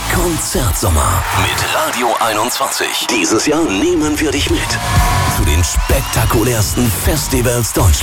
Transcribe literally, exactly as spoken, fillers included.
Konzertsommer mit Radio einundzwanzig. Dieses Jahr nehmen wir dich mit zu den spektakulärsten Festivals Deutschlands.